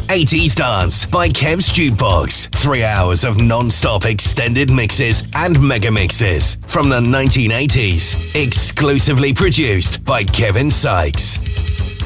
80s Dance by Kev's Jukebox. 3 hours of non-stop extended mixes and mega mixes from the 1980s. Exclusively produced by Kevin Sykes.